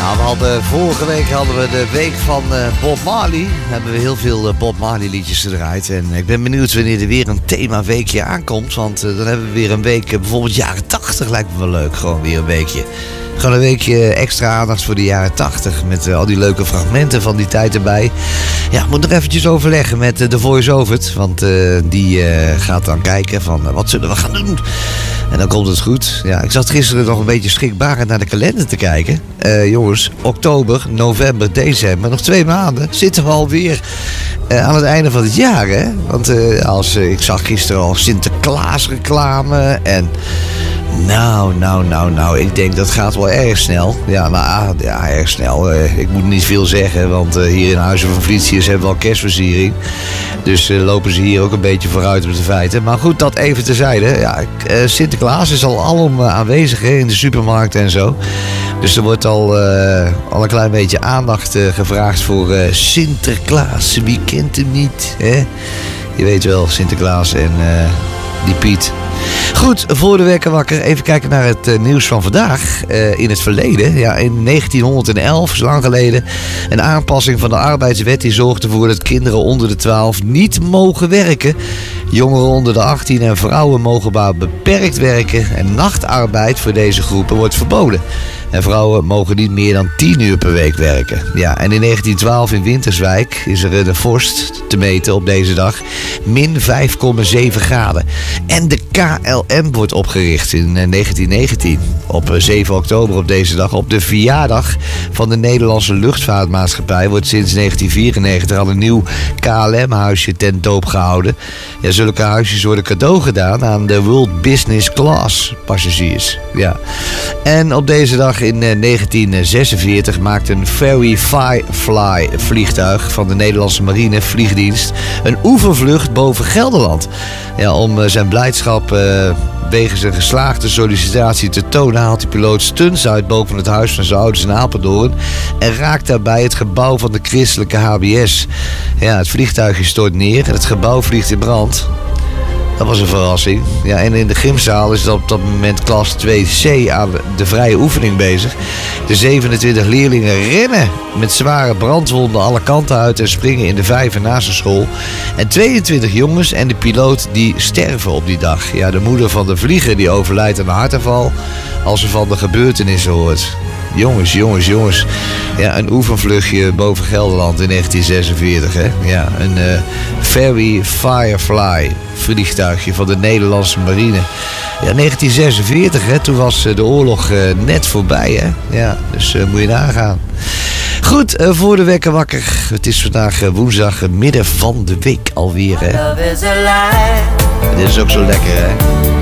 Vorige week hadden we de week van Bob Marley. Hebben we heel veel Bob Marley liedjes gedraaid. En ik ben benieuwd wanneer er weer een themaweekje aankomt. Want dan hebben we weer een week, bijvoorbeeld jaren 80 lijkt me wel leuk. Gewoon weer een weekje. Gewoon een weekje extra aandacht voor de jaren 80. Met al die leuke fragmenten van die tijd erbij. Ja, ik moet nog eventjes overleggen met de voice-over. Want die gaat dan kijken van wat zullen we gaan doen. En dan komt het goed. Ja, ik zat gisteren nog een beetje schrikbarend naar de kalender te kijken. Jongens, oktober, november, december. Nog 2 maanden zitten we alweer aan het einde van het jaar. Hè? Want ik zag gisteren al Sinterklaas reclame. En nou, ik denk dat gaat wel erg snel. Ja, erg snel. Ik moet niet veel zeggen, want hier in Huizen van Vlietziers hebben we al kerstversiering. Dus lopen ze hier ook een beetje vooruit op de feiten. Maar goed, dat even terzijde. Ja, Sinterklaas is al alom aanwezig in de supermarkt en zo. Dus er wordt al een klein beetje aandacht gevraagd voor Sinterklaas. Wie kent hem niet? Hè? Je weet wel, Sinterklaas en die Piet. Goed, voor de wekker wakker. Even kijken naar het nieuws van vandaag. In het verleden, ja, in 1911, zo lang geleden, een aanpassing van de arbeidswet die zorgde ervoor dat kinderen onder de 12 niet mogen werken. Jongeren onder de 18 en vrouwen mogen maar beperkt werken. En nachtarbeid voor deze groepen wordt verboden. En vrouwen mogen niet meer dan 10 uur per week werken. Ja, en in 1912 in Winterswijk is er de vorst te meten op deze dag. Min 5,7 graden. En de KLM wordt opgericht in 1919. Op 7 oktober op deze dag, op de verjaardag van de Nederlandse Luchtvaartmaatschappij, wordt sinds 1994 al een nieuw KLM-huisje ten doop gehouden. Ja, zulke huisjes worden cadeau gedaan aan de World Business Class passagiers. Ja. En op deze dag in 1946 maakt een Fairey Firefly vliegtuig van de Nederlandse Marine Vliegdienst een oefenvlucht boven Gelderland. Ja, om zijn blijdschap wegens een geslaagde sollicitatie te tonen, haalt de piloot stunts uit boven het huis van zijn ouders in Apeldoorn en raakt daarbij het gebouw van de christelijke HBS. Ja, het vliegtuigje stort neer en het gebouw vliegt in brand. Dat was een verrassing. Ja, en in de gymzaal is op dat moment klas 2C aan de vrije oefening bezig. De 27 leerlingen rennen met zware brandwonden alle kanten uit en springen in de vijver naast de school. En 22 jongens en de piloot die sterven op die dag. Ja, de moeder van de vlieger die overlijdt aan een hartaanval als ze van de gebeurtenissen hoort. Jongens. Ja, een oefenvluchtje boven Gelderland in 1946. Hè? Ja, een Fairey Firefly vliegtuigje van de Nederlandse Marine. Ja, 1946, hè? Toen was de oorlog net voorbij. Hè? Ja, dus moet je nagaan. Goed, voor de wekker wakker. Het is vandaag woensdag, midden van de week alweer. Hè? Dit is ook zo lekker, hè?